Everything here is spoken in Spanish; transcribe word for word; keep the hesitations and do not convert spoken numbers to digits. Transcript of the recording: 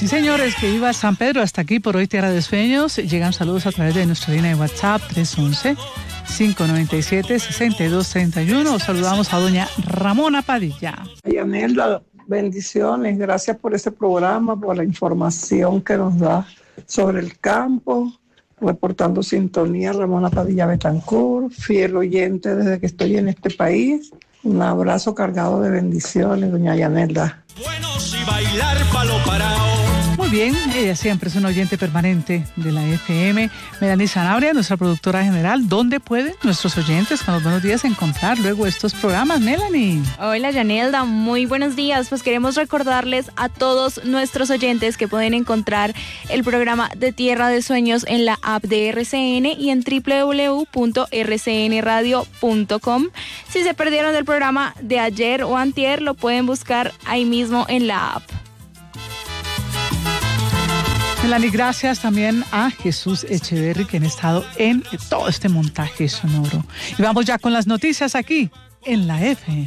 Sí, señores, que iba San Pedro. Hasta aquí por hoy, Tierra de Sueños. Llegan saludos a través de nuestra línea de WhatsApp tres once, cinco noventa y siete, sesenta y dos treinta y uno. Saludamos a doña Ramona Padilla. Yanelda, bendiciones. Gracias por ese programa, por la información que nos da sobre el campo. Reportando sintonía, Ramona Padilla Betancourt, fiel oyente desde que estoy en este país. Un abrazo cargado de bendiciones, doña Yanelda. Buenos y bailar palo parao. Muy bien, ella siempre es una oyente permanente de la F M. Melanie Sanabria, nuestra productora general. ¿Dónde pueden nuestros oyentes con los buenos días encontrar luego estos programas, Melanie? Hola, Yanelda, muy buenos días. Pues queremos recordarles a todos nuestros oyentes que pueden encontrar el programa de Tierra de Sueños en la app de R C N y en doble u doble u doble u punto r c n radio punto com. Si se perdieron del programa de ayer o antier, lo pueden buscar ahí mismo en la app. Melanie, gracias también a Jesús Echeverry, que han estado en todo este montaje sonoro. Y vamos ya con las noticias aquí en la F M.